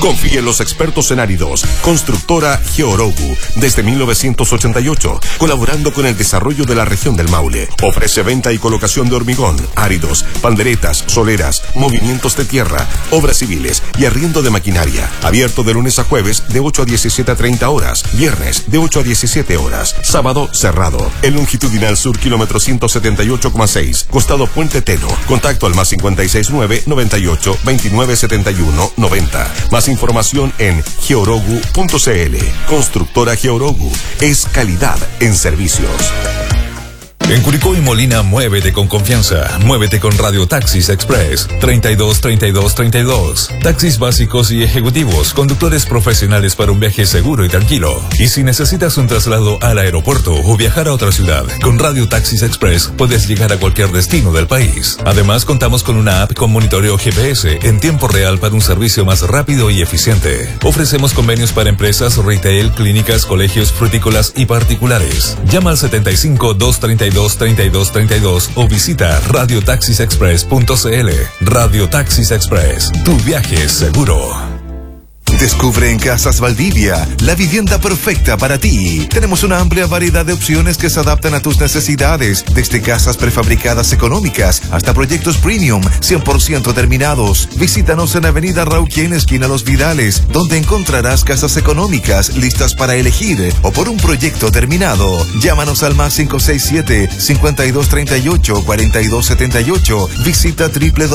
Confíe en los expertos en áridos. Constructora Georogu, desde 1988, colaborando con el desarrollo de la región del Maule. Ofrece venta y colocación de hormigón, áridos, panderetas, soleras, movimientos de tierra, obras civiles y arriendo de maquinaria. Abierto de lunes a jueves de 8 a 17 a 30 horas, viernes de 8 a 17 horas, sábado cerrado. El longitudinal sur, kilómetro 178,6, costado Puente Teno. Contacto al más 569 98 29 71 90. Más información en georogu.cl. Constructora Georogu es calidad en servicios. En Curicó y Molina, muévete con confianza. Muévete con Radio Taxis Express 32 32 32. Taxis básicos y ejecutivos, conductores profesionales para un viaje seguro y tranquilo. Y si necesitas un traslado al aeropuerto o viajar a otra ciudad, con Radio Taxis Express puedes llegar a cualquier destino del país. Además, contamos con una app con monitoreo GPS en tiempo real para un servicio más rápido y eficiente. Ofrecemos convenios para empresas, retail, clínicas, colegios, frutícolas y particulares. Llama al 75 232 32 32 o visita radiotaxisexpress.cl. Radio Taxis Express, tu viaje es seguro. Descubre en Casas Valdivia la vivienda perfecta para ti. Tenemos una amplia variedad de opciones que se adaptan a tus necesidades, desde casas prefabricadas económicas hasta proyectos premium 100% terminados. Visítanos en Avenida Rauquén, esquina Los Vidales, donde encontrarás casas económicas listas para elegir o por un proyecto terminado. Llámanos al más 567 5238 4278. Visita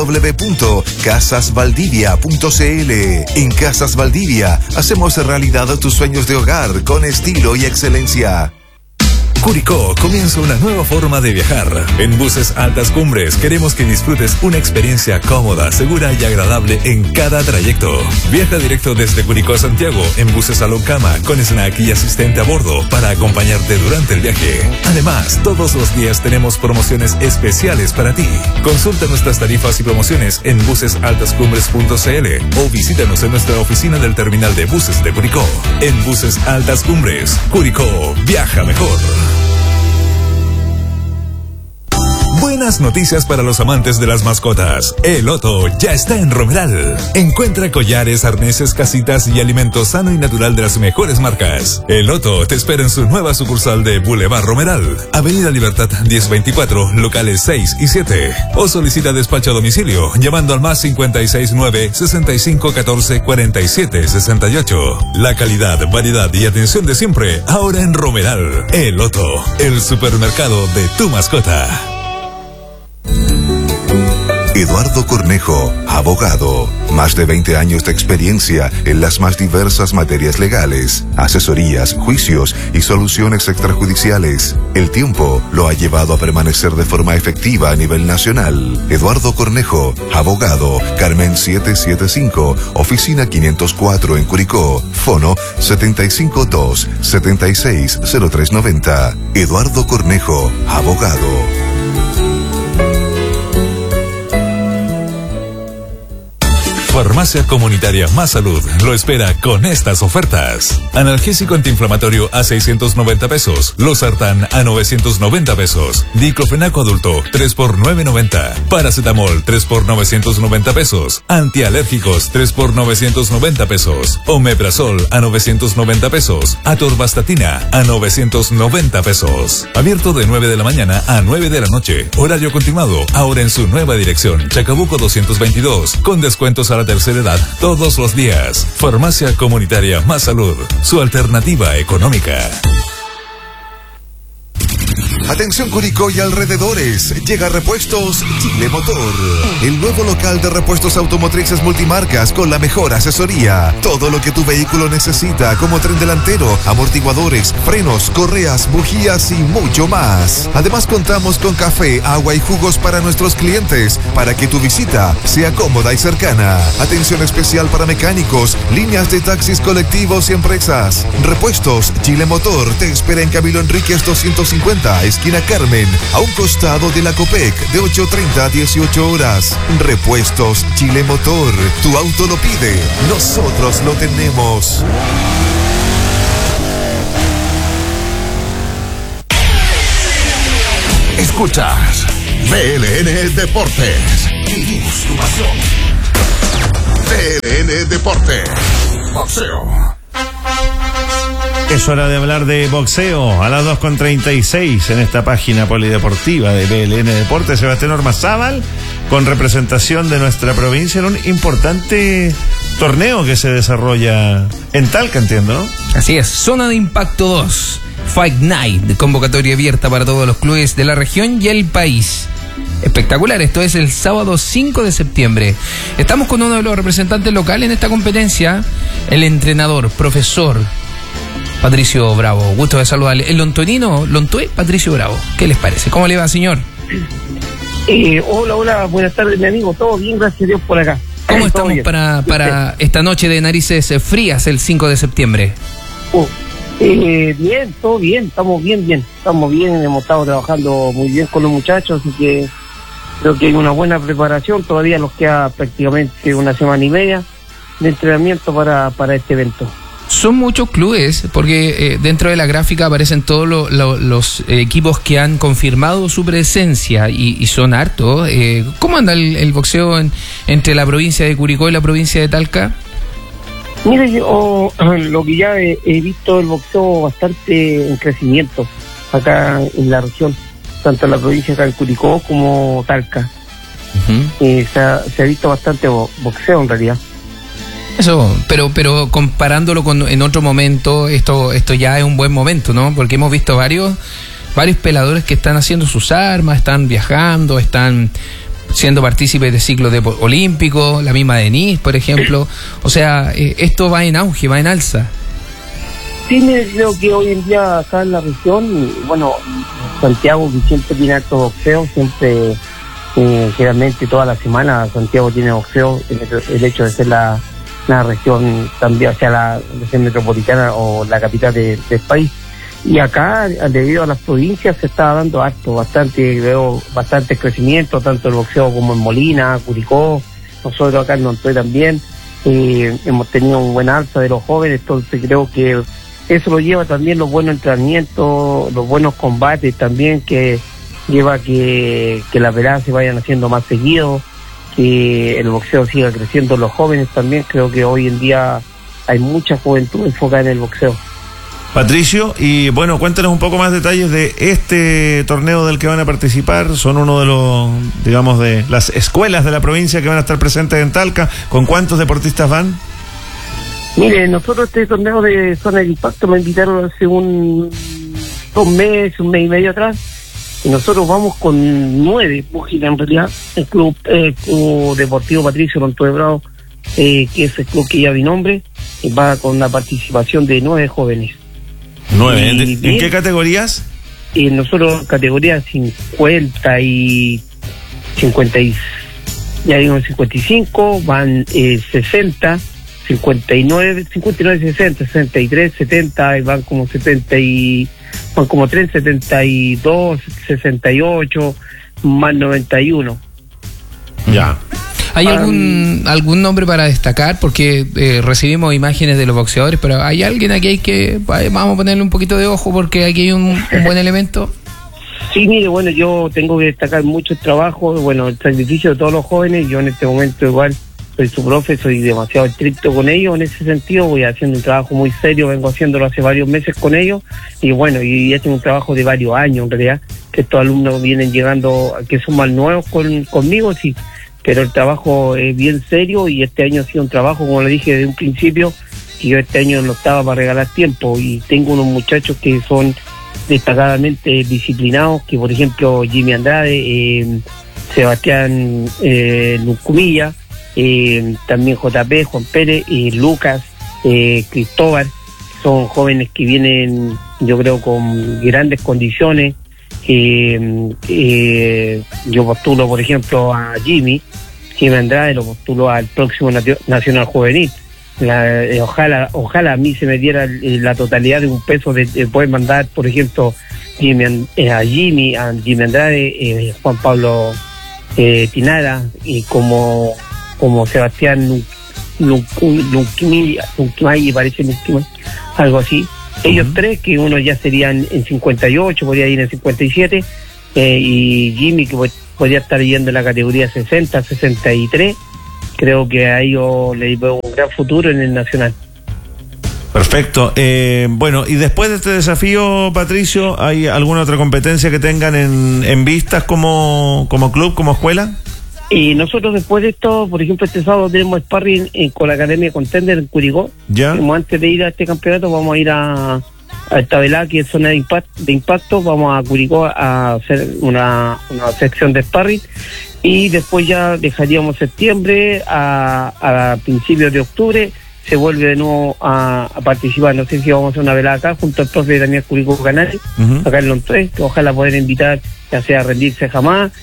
www.casasvaldivia.cl. En Casas Valdivia hacemos realidad tus sueños de hogar con estilo y excelencia. Curicó comienza una nueva forma de viajar. En Buses Altas Cumbres queremos que disfrutes una experiencia cómoda, segura y agradable en cada trayecto. Viaja directo desde Curicó a Santiago en buses a Loncama con snack y asistente a bordo para acompañarte durante el viaje. Además, todos los días tenemos promociones especiales para ti. Consulta nuestras tarifas y promociones en busesaltascumbres.cl o visítanos en nuestra oficina del terminal de buses de Curicó. En Buses Altas Cumbres, Curicó, viaja mejor. Buenas noticias para los amantes de las mascotas. El Otto ya está en Romeral. Encuentra collares, arneses, casitas y alimento sano y natural de las mejores marcas. El Otto te espera en su nueva sucursal de Boulevard Romeral, Avenida Libertad 1024, locales 6 y 7. O solicita despacho a domicilio llamando al más 569 6514 4768. La calidad, variedad y atención de siempre ahora en Romeral. El Otto, el supermercado de tu mascota. Eduardo Cornejo, abogado. Más de 20 años de experiencia en las más diversas materias legales, asesorías, juicios y soluciones extrajudiciales. El tiempo lo ha llevado a permanecer de forma efectiva a nivel nacional. Eduardo Cornejo, abogado. Carmen 775, oficina 504 en Curicó. Fono 752-760390. Eduardo Cornejo, abogado. Farmacia Comunitaria Más Salud lo espera con estas ofertas. Analgésico antiinflamatorio a 690 pesos. Losartán a 990 pesos. Diclofenaco adulto 3 por 990. Paracetamol 3 por 990 pesos. Antialérgicos 3 por 990 pesos. Omeprazol a 990 pesos. Atorvastatina a 990 pesos. Abierto de 9 de la mañana a 9 de la noche. Horario continuado. Ahora en su nueva dirección. Chacabuco 222. Con descuentos a la tercera edad todos los días. Farmacia Comunitaria Más Salud, su alternativa económica. Atención Curicó y alrededores, llega Repuestos Chile Motor, el nuevo local de repuestos automotrices multimarcas con la mejor asesoría. Todo lo que tu vehículo necesita, como tren delantero, amortiguadores, frenos, correas, bujías y mucho más. Además contamos con café, agua y jugos para nuestros clientes, para que tu visita sea cómoda y cercana. Atención especial para mecánicos, líneas de taxis colectivos y empresas. Repuestos Chile Motor te espera en Camilo Enríquez 250, esquina Carmen, a un costado de la Copec, de 8:30 a 18 horas. Repuestos Chile Motor, tu auto lo pide, nosotros lo tenemos. Escuchas TLN Deportes. Vivimos tu pasión. TLN Deportes. Boxeo. Es hora de hablar de boxeo a las 2:36 en esta página polideportiva de BLN Deportes. Sebastián Ormazábal, con representación de nuestra provincia en un importante torneo que se desarrolla en Talca, entiendo, ¿no? Así es, Zona de Impacto 2, Fight Night, de convocatoria abierta para todos los clubes de la región y el país. Espectacular, esto es el sábado 5 de septiembre. Estamos con uno de los representantes locales en esta competencia, el entrenador, profesor Patricio Bravo. Gusto de saludarle. El lontonino, Lontué, Patricio Bravo. ¿Qué les parece? ¿Cómo le va, señor? Hola, buenas tardes, mi amigo. Todo bien, gracias a Dios por acá. ¿Cómo estamos para esta noche de narices frías el 5 de septiembre? Bien, todo bien, estamos bien. Estamos bien, hemos estado trabajando muy bien con los muchachos, así que creo que hay una buena preparación. Todavía nos queda prácticamente una semana y media de entrenamiento para este evento. Son muchos clubes, porque dentro de la gráfica aparecen todos los equipos que han confirmado su presencia y son hartos. ¿Cómo anda el boxeo entre la provincia de Curicó y la provincia de Talca? Mire, yo lo que ya he visto el boxeo bastante en crecimiento acá en la región, tanto en la provincia de Curicó como Talca. Uh-huh. Se ha visto bastante boxeo en realidad. Eso, pero comparándolo con en otro momento, esto ya es un buen momento, ¿no? Porque hemos visto varios peladores que están haciendo sus armas, están viajando, están siendo partícipes de ciclos olímpicos, la misma Denise, por ejemplo. O sea, esto va en auge, va en alza. Sí, me creo que hoy en día acá en la región, bueno, Santiago, que siempre tiene alto boxeo, siempre, generalmente toda la semana Santiago tiene boxeo, el hecho de ser la región también, o sea, la región metropolitana o la capital del país. Y acá, debido a las provincias, se está dando veo bastante crecimiento, tanto el boxeo como en Molina, Curicó, nosotros acá en Montoy también, hemos tenido un buen alza de los jóvenes, entonces creo que eso lo lleva también los buenos entrenamientos, los buenos combates también, que lleva que las peleas se vayan haciendo más seguido, que el boxeo siga creciendo los jóvenes también. Creo que hoy en día hay mucha juventud enfocada en el boxeo. Patricio, y bueno, cuéntanos un poco más detalles de este torneo del que van a participar. Son uno de los, digamos, de las escuelas de la provincia que van a estar presentes en Talca. ¿Con cuántos deportistas van? Mire, nosotros este torneo de Zona de Impacto me invitaron hace un mes y medio atrás, y nosotros vamos con 9 pugilas en realidad. El club deportivo Patricio Lontué Bravo, que es el club que ya mi nombre, va con la participación de 9 jóvenes. 9, ¿en qué categorías? Nosotros categorías 50 y 55, van 60, 59, 60, 63, 70, y van como 70 y van como 3, 72, 68, más 91. Ya. ¿Hay algún nombre para destacar? Porque recibimos imágenes de los boxeadores, pero ¿hay alguien aquí que vamos a ponerle un poquito de ojo porque aquí hay un buen elemento? Sí, mire, bueno, yo tengo que destacar mucho el trabajo, bueno, el sacrificio de todos los jóvenes. Yo en este momento igual soy su profe, soy demasiado estricto con ellos en ese sentido, voy haciendo un trabajo muy serio, vengo haciéndolo hace varios meses con ellos, y bueno, y este es un trabajo de varios años en realidad, que estos alumnos vienen llegando, que son más nuevos conmigo, sí, pero el trabajo es bien serio, y este año ha sido un trabajo, como le dije desde un principio, que yo este año no estaba para regalar tiempo, y tengo unos muchachos que son destacadamente disciplinados, que por ejemplo Jimmy Andrade, Sebastián Lucumilla, también JP, Juan Pérez, Lucas, Cristóbal, son jóvenes que vienen, yo creo, con grandes condiciones. Yo postulo, por ejemplo, a Jimmy Andrade, lo postulo al próximo Nacional Juvenil. Ojalá a mí se me diera la totalidad de un peso de poder mandar, por ejemplo, a Jimmy Andrade, Juan Pablo Tinara, y como Sebastián Lunquimay, parece algo así. Ellos tres, que uno ya serían en 58, podría ir en 57, y Jimmy, que podría estar yendo en la categoría 60, 63. Creo que a ellos les veo un gran futuro en el Nacional. Perfecto. Bueno, y después de este desafío, Patricio, ¿hay alguna otra competencia que tengan en vistas como club, como escuela? Y nosotros después de esto, por ejemplo, este sábado tenemos sparring con la Academia Contender en Curicó. Ya. Como antes de ir a este campeonato vamos a ir a Tabelá, que es zona de impacto, vamos a Curicó a hacer una sección de sparring. Y después ya dejaríamos septiembre a principios de octubre, se vuelve de nuevo a participar. No sé si vamos a hacer una velada acá junto al profe Daniel Curicó Canales, acá en Lontué, que ojalá poder invitar ya sea a Rendirse Jamás,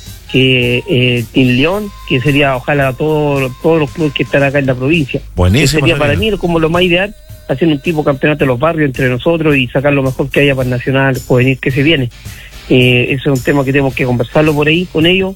que Team León, que sería ojalá todos los clubes que están acá en la provincia. Buenísimo. Que sería para mí como lo más ideal, hacer un tipo campeonato de los barrios entre nosotros y sacar lo mejor que haya para el nacional juvenil que se viene. Eso es un tema que tenemos que conversarlo por ahí con ellos,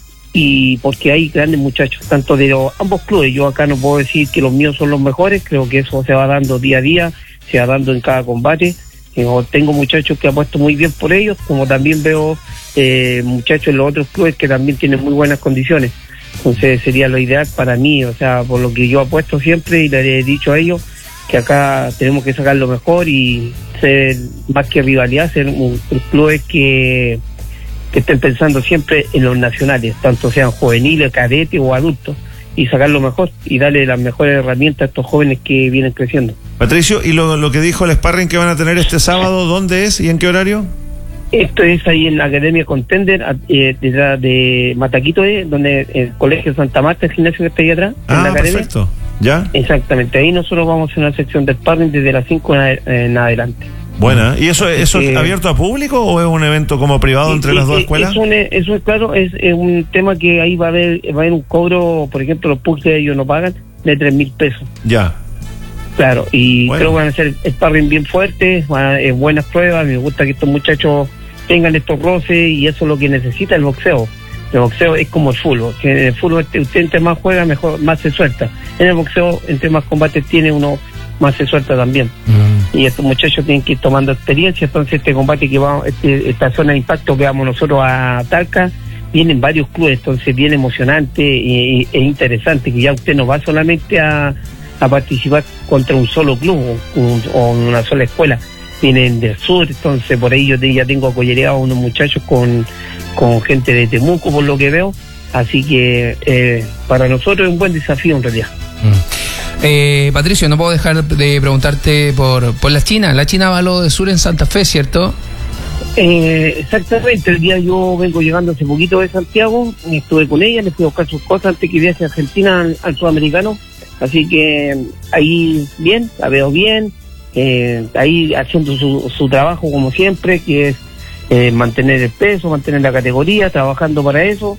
y porque hay grandes muchachos, tanto de ambos clubes. Yo acá no puedo decir que los míos son los mejores, creo que eso se va dando día a día, se va dando en cada combate. Tengo muchachos que apuesto muy bien por ellos, como también veo muchachos en los otros clubes que también tienen muy buenas condiciones. Entonces sería lo ideal para mí, o sea, por lo que yo apuesto siempre y le he dicho a ellos, que acá tenemos que sacar lo mejor y ser más que rivalidad, ser un clubes que estén pensando siempre en los nacionales, tanto sean juveniles, cadetes o adultos, y sacar lo mejor y darle las mejores herramientas a estos jóvenes que vienen creciendo. Patricio, ¿y lo que dijo el sparring que van a tener este sábado, dónde es y en qué horario? Esto es ahí en la Academia Contender, detrás de Mataquito, donde el Colegio Santa Marta, el gimnasio que está ahí atrás, en la academia. Perfecto, ¿ya? Exactamente, ahí nosotros vamos a hacer una sección de sparring desde las 5 en adelante. Buena, ¿y eso es abierto a público o es un evento como privado entre las dos escuelas? Eso es claro, es un tema que ahí va a haber un cobro, por ejemplo, los pugs que ellos no pagan, de 3,000 pesos. Ya. Claro, y creo que van a hacer sparring bien fuertes, buenas pruebas. Me gusta que estos muchachos tengan estos roces, y eso es lo que necesita el boxeo. El boxeo es como el fútbol, que en el fútbol usted entre más juega, mejor, más se suelta. En el boxeo, entre más combates tiene uno, más se suelta también. Y estos muchachos tienen que ir tomando experiencia. Entonces este combate que vamos, esta zona de impacto que vamos nosotros a Talca, vienen varios clubes, entonces bien emocionante e interesante, que ya usted no va solamente a participar contra un solo club o una sola escuela, vienen del sur. Entonces por ahí yo ya tengo acollereado a unos muchachos con gente de Temuco, por lo que veo, así que para nosotros es un buen desafío en realidad. Patricio, no puedo dejar de preguntarte por la China. La China va a lo de sur en Santa Fe, ¿cierto? Exactamente, el día yo vengo llegando hace poquito de Santiago, estuve con ella, le fui a buscar sus cosas antes que viaje a Argentina al sudamericano, así que ahí bien, la veo bien, ahí haciendo su trabajo como siempre, que es mantener el peso, mantener la categoría, trabajando para eso,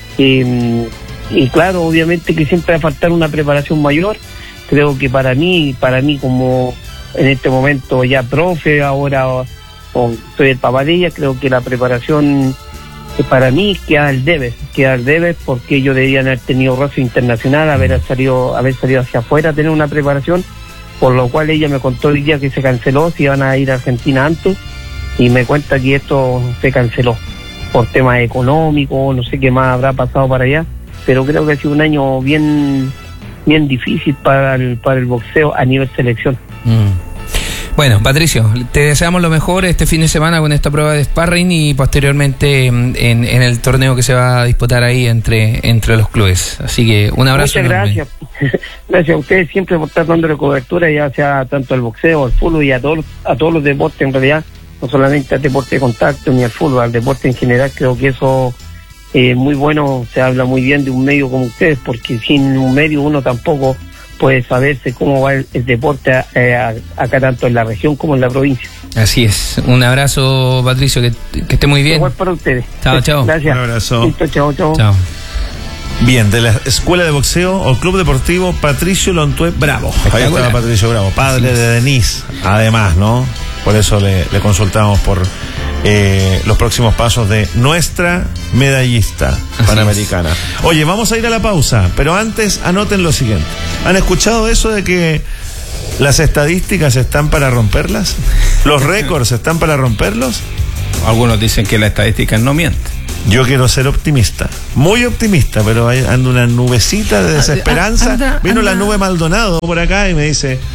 y claro, obviamente que siempre va a faltar una preparación mayor. Creo que para mí como en este momento ya profe, ahora soy el papá de ella, creo que la preparación para mí queda al debe, porque ellos deberían haber tenido roce internacional, haber salido hacia afuera, tener una preparación, por lo cual ella me contó el día que se canceló, si iban a ir a Argentina antes, y me cuenta que esto se canceló por temas económicos, no sé qué más habrá pasado para allá, pero creo que ha sido un año bien difícil para el boxeo a nivel selección. Bueno, Patricio, te deseamos lo mejor este fin de semana con esta prueba de sparring y posteriormente en el torneo que se va a disputar ahí entre los clubes. Así que un abrazo. Muchas gracias. Gracias a ustedes siempre por estar dándole cobertura, ya sea tanto al boxeo, al fútbol y a todos los deportes en realidad, no solamente al deporte de contacto ni al fútbol, al deporte en general. Creo que eso muy bueno, se habla muy bien de un medio como ustedes, porque sin un medio uno tampoco puede saberse cómo va el deporte acá tanto en la región como en la provincia. Así es. Un abrazo, Patricio, que esté muy bien. Igual para ustedes. Chao. Gracias. Un abrazo. Listo, chao. Chao. Bien, de la Escuela de Boxeo o Club Deportivo Patricio Lontué Bravo. Ahí estaba Patricio Bravo, padre de Denise, además, ¿no? Por eso le consultamos por los próximos pasos de nuestra medallista panamericana. Oye, vamos a ir a la pausa, pero antes anoten lo siguiente. ¿Han escuchado eso de que las estadísticas están para romperlas? ¿Los récords están para romperlos? Algunos dicen que las estadísticas no mienten. Yo quiero ser optimista, muy optimista, pero anda una nubecita de desesperanza. Vino la nube Maldonado por acá y me dice: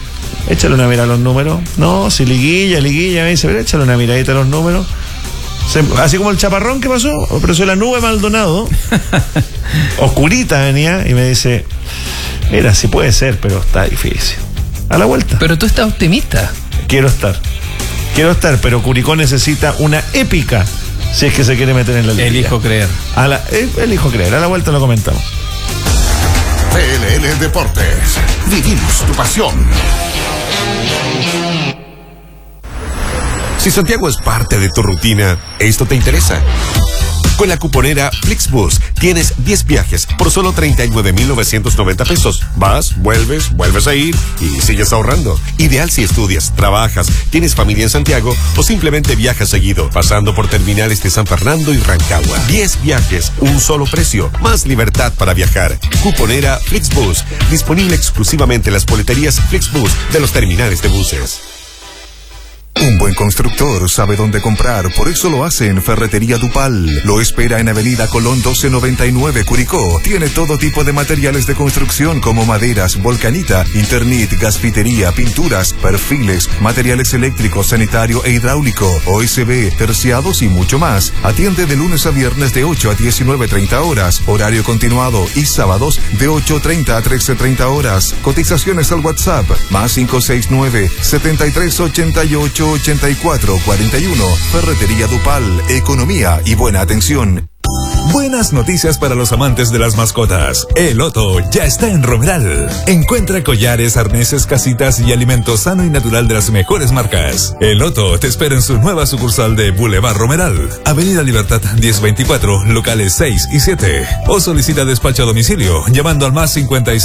échale una mirada a los números. No, si liguilla, me dice, pero échale una miradita a los números. Así como el chaparrón que pasó, pero soy la nube Maldonado, oscurita venía, y me dice, mira, sí puede ser, pero está difícil. A la vuelta. Pero tú estás optimista. Quiero estar, pero Curicó necesita una épica si es que se quiere meter en la liga. Elijo creer. Elijo creer, a la vuelta lo comentamos. PLN Deportes. Vivimos tu pasión. Si Santiago es parte de tu rutina, esto te interesa. Con la cuponera Flixbus tienes 10 viajes por solo 39,990 pesos. Vas, vuelves a ir y sigues ahorrando. Ideal si estudias, trabajas, tienes familia en Santiago o simplemente viajas seguido, pasando por terminales de San Fernando y Rancagua. 10 viajes, un solo precio, más libertad para viajar. Cuponera Flixbus, disponible exclusivamente en las boleterías Flixbus de los terminales de buses. Un buen constructor sabe dónde comprar, por eso lo hace en Ferretería Dupal. Lo espera en Avenida Colón 1299, Curicó. Tiene todo tipo de materiales de construcción como maderas, volcanita, Internet, gasfitería, pinturas, perfiles, materiales eléctricos, sanitario e hidráulico, OSB, terciados y mucho más. Atiende de lunes a viernes de 8 a 19:30 horas, horario continuado, y sábados de 8:30 a 13:30 horas. Cotizaciones al WhatsApp, más 569-7388-8441. Ferretería Dupal, economía y buena atención. Buenas noticias para los amantes de las mascotas. El Otto ya está en Romeral. Encuentra collares, arneses, casitas y alimento sano y natural de las mejores marcas. El Otto te espera en su nueva sucursal de Boulevard Romeral, Avenida Libertad 1024, locales 6 y 7. O solicita despacho a domicilio llamando al más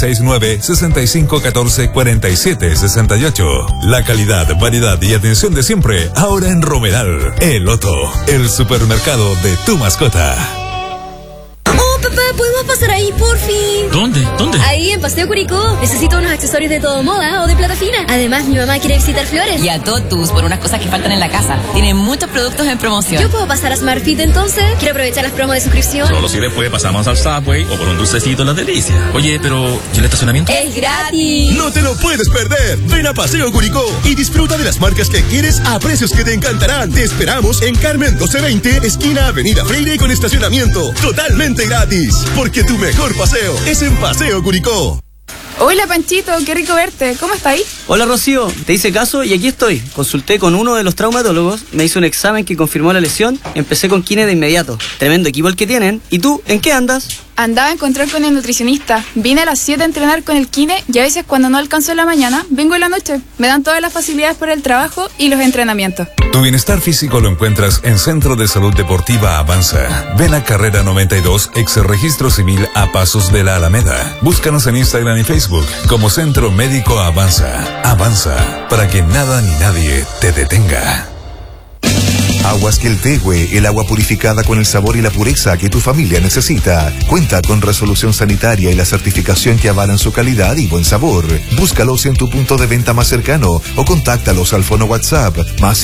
569-6514-4768. La calidad, variedad y atención de siempre, ahora en Romeral. El Otto, el supermercado de tu mascota. Papá, ¿podemos pasar ahí, por fin? ¿Dónde? Ahí, en Paseo Curicó. Necesito unos accesorios de todo moda o de plata fina. Además, mi mamá quiere visitar Flores. Y a Totus por unas cosas que faltan en la casa. Tienen muchos productos en promoción. ¿Yo puedo pasar a Smartfit entonces? Quiero aprovechar las promos de suscripción. Solo si después pasamos al Subway o por un dulcecito Las Delicias. Oye, pero ¿y el estacionamiento? ¡Es gratis! ¡No te lo puedes perder! Ven a Paseo Curicó y disfruta de las marcas que quieres a precios que te encantarán. Te esperamos en Carmen 1220, esquina Avenida Freire, con estacionamiento totalmente gratis. Porque tu mejor paseo es en Paseo Curicó. Hola Panchito, qué rico verte. ¿Cómo estáis? Hola Rocío, te hice caso y aquí estoy. Consulté con uno de los traumatólogos, me hizo un examen que confirmó la lesión, empecé con kine de inmediato. Tremendo equipo el que tienen. ¿Y tú, en qué andas? Andaba a encontrar con el nutricionista. Vine a las 7 a entrenar con el kine y a veces cuando no alcanzo en la mañana, vengo en la noche. Me dan todas las facilidades para el trabajo y los entrenamientos. Tu bienestar físico lo encuentras en Centro de Salud Deportiva Avanza. Ven a Carrera 92, ex Registro Civil, a pasos de la Alameda. Búscanos en Instagram y Facebook como Centro Médico Avanza. Avanza, para que nada ni nadie te detenga. Aguas Queltehue, el agua purificada con el sabor y la pureza que tu familia necesita. Cuenta con resolución sanitaria y la certificación que avalan su calidad y buen sabor. Búscalos en tu punto de venta más cercano o contáctalos al fono WhatsApp más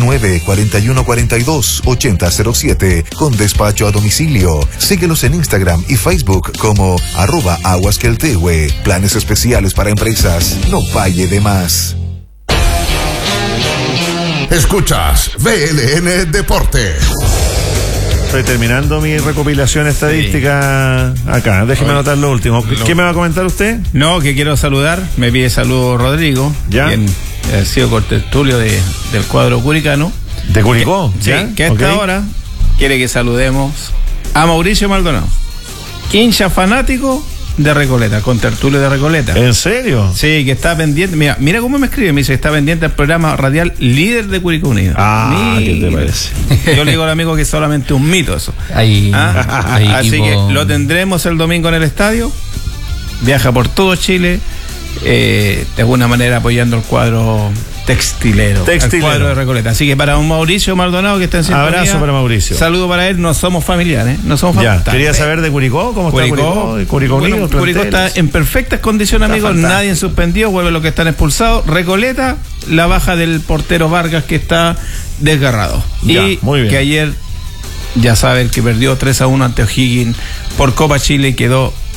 569-4142-8007 con despacho a domicilio. Síguelos en Instagram y Facebook como @aguasqueltehue. Planes especiales para empresas. No pague de más. Escuchas BLN Deportes. Estoy terminando mi recopilación estadística acá. Déjeme anotar lo último. ¿Qué me va a comentar usted? No, que quiero saludar. Me pide saludo Rodrigo, quien ha sido contertulio del cuadro curicano. ¿De Curicó? Sí, que a esta hora quiere que saludemos a Mauricio Maldonado, hincha fanático de Recoleta, contertulio de Recoleta. ¿En serio? Sí, que está pendiente. Mira cómo me escribe. Me dice que está pendiente del programa radial líder de Curicó Unido. ¿Qué te parece? Yo le digo al amigo que es solamente un mito eso. Así que lo tendremos el domingo en el estadio. Viaja por todo Chile. De alguna manera apoyando el cuadro textilero. El cuadro de Recoleta. Así que para un Mauricio Maldonado que está en sintonía. Abrazo para Mauricio. Saludo para él. No somos familiares, No somos familiares. Quería saber de Curicó, ¿cómo está Curicó Unido? Curicó está en perfectas condiciones, amigos. Nadie suspendió, vuelve los que están expulsados. Recoleta, la baja del portero Vargas que está desgarrado. Muy bien. Que ayer, ya saben, que perdió 3-1 ante O'Higgins por Copa Chile y quedó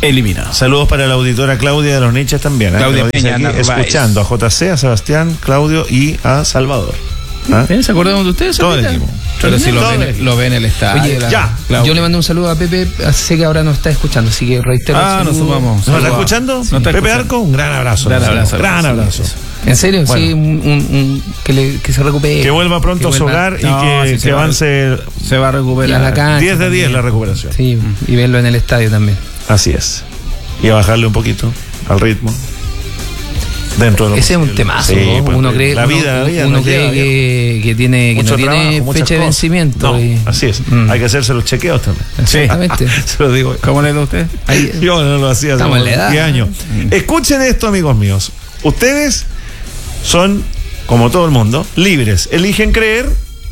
eliminados. Saludos para la auditora Claudia de los Niches también. Claudia Peña, aquí, escuchando a JC, a Sebastián, Claudio y a Salvador. ¿Se acordaron de ustedes? Todo el equipo. Pero si lo ven en el estadio. Oye, ya. Yo le mando un saludo a Pepe, sé que ahora no está escuchando, así que reitero. ¿Nos sumamos? ¿No está escuchando? Sí. Pepe Arco, un gran abrazo. Gran abrazo. ¿En serio? Bueno. Sí, que se recupere. Que vuelva pronto a su hogar y que avance. Se va a recuperar. La cancha, 10 de 10 la recuperación. Sí, y verlo en el estadio también. Así es. Y a bajarle un poquito al ritmo. Dentro de ese es un temazo, sí, ¿no? Pues, uno cree, uno cree que no tiene fecha de vencimiento. No, así es. Hay que hacerse los chequeos también. Exactamente. Se lo digo. ¿Cómo le da usted? Yo no lo hacía hace 10 años. Escuchen esto, amigos míos. Ustedes son, como todo el mundo, libres. Eligen creer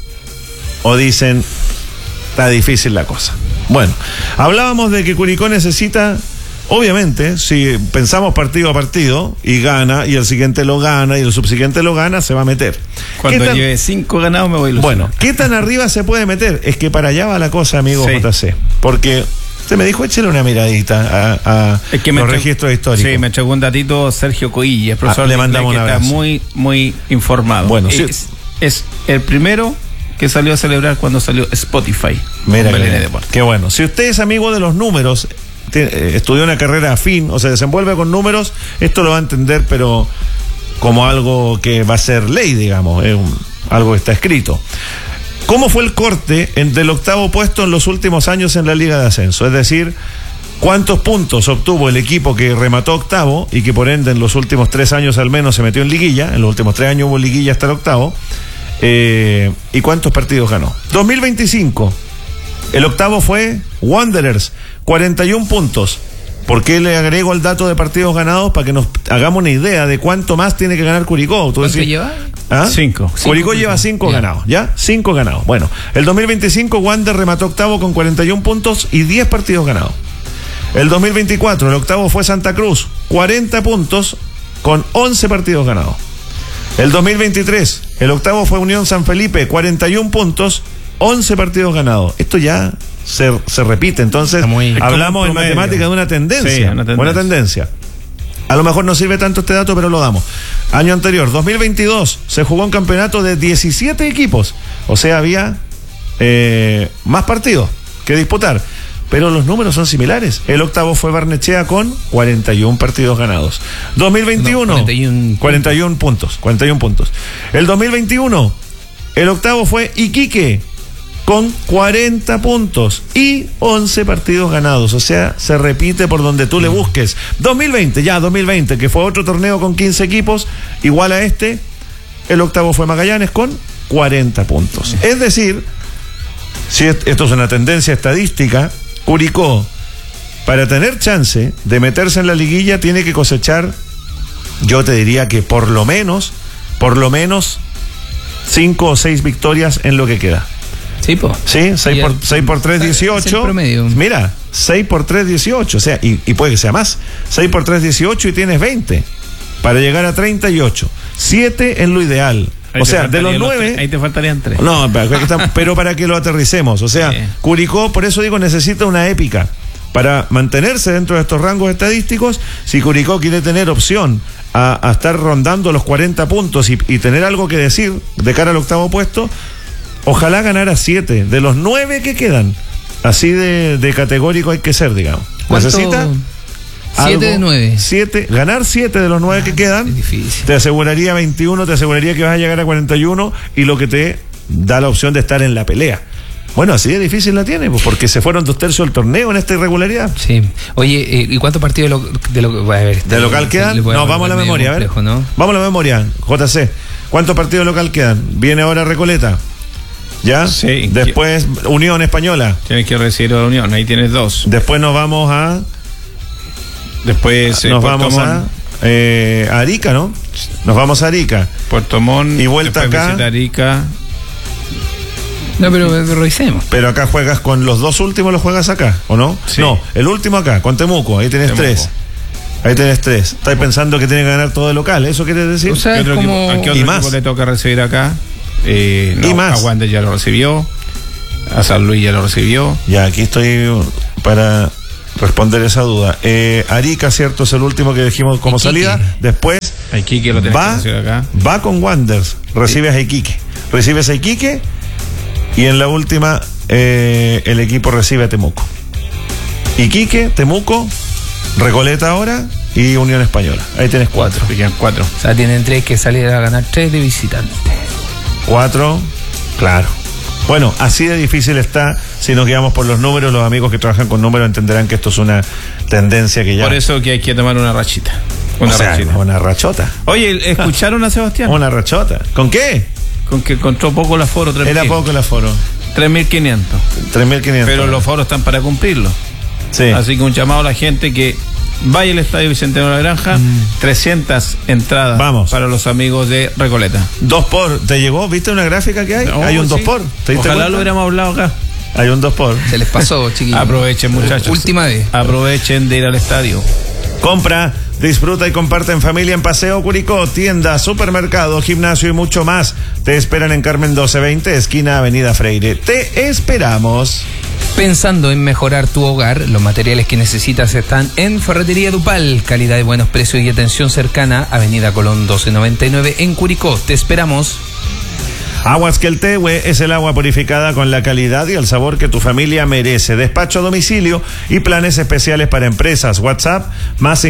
o dicen, está difícil la cosa. Bueno, hablábamos de que Curicó necesita... Obviamente, si pensamos partido a partido y gana, y el siguiente lo gana, y el subsiguiente lo gana, se va a meter. Cuando lleve 5 ganados me voy a ilusionar. Bueno, ¿qué tan arriba se puede meter? Es que para allá va la cosa, amigo JC. Porque usted me dijo, échale una miradita a los registros históricos. Sí, me entregó un datito Sergio Coilla, profesor le mandamos que un está abrazo. muy informado. Bueno, es el primero que salió a celebrar cuando salió Spotify. Mira, qué bueno. Si usted es amigo de los números, estudió una carrera afín o se desenvuelve con números, esto lo va a entender, pero como algo que va a ser ley, digamos, algo que está escrito. ¿Cómo fue el corte del octavo puesto en los últimos años en la Liga de Ascenso? Es decir, ¿cuántos puntos obtuvo el equipo que remató octavo y que por ende en los últimos 3 años al menos se metió en liguilla? En los últimos 3 años hubo liguilla hasta el octavo. ¿Y cuántos partidos ganó? 2025. El octavo fue Wanderers, 41 puntos. ¿Por qué le agrego el dato de partidos ganados? Para que nos hagamos una idea de cuánto más tiene que ganar Curicó. ¿Cuánto lleva? 5. Curicó lleva 5 ganados, ¿ya? 5 ganados. Bueno, el 2025 Wander remató octavo con 41 puntos y 10 partidos ganados. El 2024, el octavo fue Santa Cruz, 40 puntos con 11 partidos ganados. El 2023, el octavo fue Unión San Felipe, 41 puntos, 11 partidos ganados. Esto ya se repite, entonces hablamos en matemática de una tendencia, sí, buena tendencia. A lo mejor no sirve tanto este dato, pero lo damos. Año anterior, 2022, se jugó un campeonato de 17 equipos, o sea, había más partidos que disputar, pero los números son similares. El octavo fue Barnechea con 41 partidos ganados. 2021, 41 puntos. El 2021, el octavo fue Iquique con 40 puntos y 11 partidos ganados. O sea, se repite por donde tú le busques. 2020, que fue otro torneo con 15 equipos, igual a este, el octavo fue Magallanes con 40 puntos. Es decir, si esto es una tendencia estadística, Curicó, para tener chance de meterse en la liguilla, tiene que cosechar, yo te diría que por lo menos 5 o 6 victorias en lo que queda. Sí, po. Sí, 6 por 3, 18. Mira, 6 por 3, 18. O sea, y puede que sea más. 6 por 3, 18 y tienes 20. Para llegar a 38. 7 en lo ideal. O sea, de los 9. Ahí te faltarían 3. No, pero para que lo aterricemos. O sea, Curicó, por eso digo, necesita una épica. Para mantenerse dentro de estos rangos estadísticos, si Curicó quiere tener opción a estar rondando los 40 puntos y tener algo que decir de cara al octavo puesto, ojalá ganara 7 de los 9 que quedan. Así de categórico hay que ser, digamos. Necesita 7 de 9. Ganar 7 de los 9 que quedan te aseguraría 21, te aseguraría que vas a llegar a 41 y lo que te da la opción de estar en la pelea. Bueno, así de difícil la tiene, pues, porque se fueron 2/3 del torneo en esta irregularidad. Sí. Oye, ¿y cuántos partidos de local quedan? No, vamos a la memoria, a ver. ¿No? Vamos a la memoria, JC. ¿Cuántos partidos local quedan? Viene ahora Recoleta. ¿Ya? Sí. Después Unión Española. Tienes que recibir a Unión, ahí tienes 2. Después nos vamos a... Después vamos a Arica, ¿no? Nos vamos a Arica. Puerto Montt. Y vuelta acá. Arica. No, pero revisemos. Pero acá juegas con los 2 últimos, los juegas acá, ¿o no? Sí. No, el último acá, con Temuco, ahí tenés 3. Ahí tenés 3. Estás pensando que tiene que ganar todo de local, ¿eso quieres decir? O sea, ¿A qué otro equipo le toca recibir acá? Y más. A Wander ya lo recibió, a San Luis ya lo recibió. Ya, aquí estoy para responder esa duda. Arica, cierto, es el último que dijimos como salida. Después Iquique lo va con Wanderers, recibe a Iquique. Recibes a Iquique y en la última el equipo recibe a Temuco. Iquique, Temuco, Recoleta ahora y Unión Española. Ahí tienes 4. Quedan 4. O sea, tienen 3 que salir a ganar 3 de visitante. 4, claro. Bueno, así de difícil está. Si nos guiamos por los números, los amigos que trabajan con números entenderán que esto es una tendencia que ya... Por eso que hay que tomar una rachita. Una rachota. Oye, ¿escucharon a Sebastián? Una rachota. ¿Con qué? Con que encontró poco el aforo. Era poco el aforo. 3.500. 3.500. Pero los aforos están para cumplirlo. Sí. Así que un llamado a la gente que vaya al Estadio Bicentenario de la Granja. 300 entradas. Vamos. Para los amigos de Recoleta. 2 por. ¿Te llegó? ¿Viste una gráfica que hay? No, hay un 2 sí. por. Ojalá lo hubiéramos hablado acá. Hay un 2 por. Se les pasó, chiquillos. Aprovechen, muchachos. Última vez. Aprovechen de ir al estadio. Compra, disfruta y comparte en familia en Paseo Curicó, tienda, supermercado, gimnasio y mucho más. Te esperan en Carmen 1220, esquina Avenida Freire. Te esperamos. Pensando en mejorar tu hogar, los materiales que necesitas están en Ferretería Dupal. Calidad y buenos precios y atención cercana. Avenida Colón 1299 en Curicó. Te esperamos. Aguas Queltehue es el agua purificada con la calidad y el sabor que tu familia merece. Despacho a domicilio y planes especiales para empresas. WhatsApp más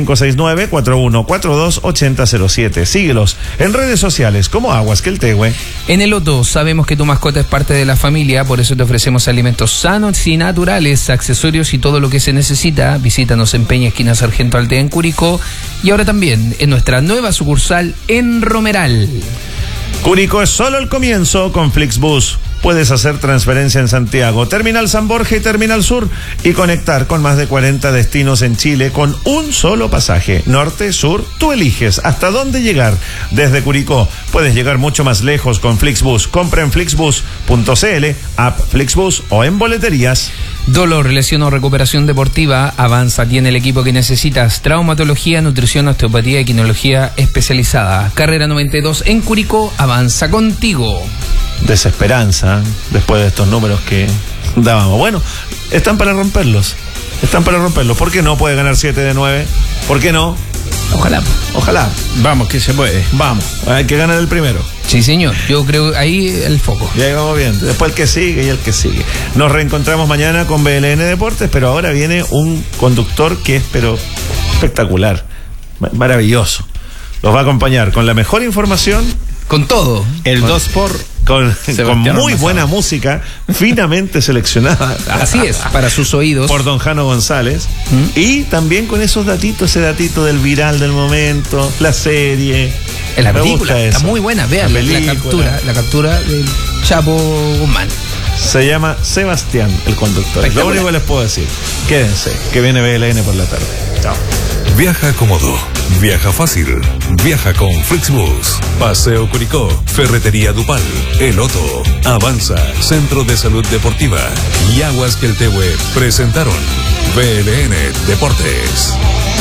569-4142-8007. Síguelos en redes sociales como Aguas Queltehue. En el Loto sabemos que tu mascota es parte de la familia, por eso te ofrecemos alimentos sanos y naturales, accesorios y todo lo que se necesita. Visítanos en Peña, esquina Sargento Altea en Curicó, y ahora también en nuestra nueva sucursal en Romeral. Curicó es solo el comienzo con Flixbus. Puedes hacer transferencia en Santiago, Terminal San Borja y Terminal Sur y conectar con más de 40 destinos en Chile con un solo pasaje. Norte, sur, tú eliges hasta dónde llegar. Desde Curicó puedes llegar mucho más lejos con Flixbus. Compra en flixbus.cl, app Flixbus o en boleterías. Dolor, lesión o recuperación deportiva, Avanza tiene el equipo que necesitas. Traumatología, nutrición, osteopatía y quinología especializada. Carrera 92 en Curicó, Avanza contigo. Desesperanza después de estos números que dábamos. Bueno, están para romperlos. ¿Por qué no puede ganar 7 de 9? ¿Por qué no? Ojalá. Vamos, que se puede. Vamos, hay que ganar el primero. Sí, señor. Yo creo ahí el foco. Ya vamos bien. Después el que sigue y el que sigue. Nos reencontramos mañana con BLN Deportes, pero ahora viene un conductor que es espectacular, maravilloso. Los va a acompañar con la mejor información. Con todo. El 2 por... Con muy buena música, finamente seleccionada. Así es, para sus oídos. Por don Jano González. Y también con esos datitos, ese datito del viral del momento, la serie. La película está muy buena, vean la captura del Chapo Guzmán. Se llama Sebastián, el conductor. Lo único que les puedo decir, quédense, que viene BLN por la tarde. Chao. Viaja cómodo, viaja fácil, viaja con Flixbus. Paseo Curicó, Ferretería Dupal, El Loto, Avanza, Centro de Salud Deportiva y Aguas Queltehue presentaron BLN Deportes.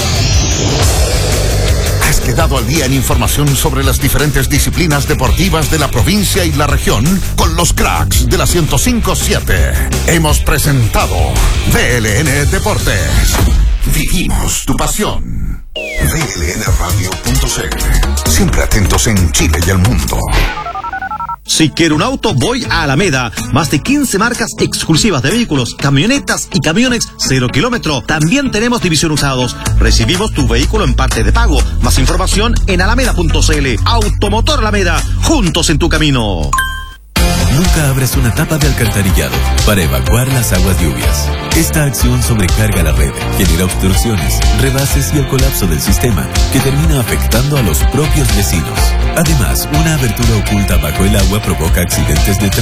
Has quedado al día en información sobre las diferentes disciplinas deportivas de la provincia y la región con los cracks de la 105.7. Hemos presentado BLN Deportes. Vivimos tu pasión. BLNradio.cl. Siempre atentos en Chile y el mundo. Si quiero un auto, voy a Alameda. Más de 15 marcas exclusivas de vehículos, camionetas y camiones 0 kilómetro. También tenemos división usados. Recibimos tu vehículo en parte de pago. Más información en alameda.cl. Automotor Alameda, juntos en tu camino. Nunca abras una tapa de alcantarillado para evacuar las aguas lluvias. Esta acción sobrecarga la red, genera obstrucciones, rebases y el colapso del sistema, que termina afectando a los propios vecinos. Además, una abertura oculta bajo el agua provoca accidentes de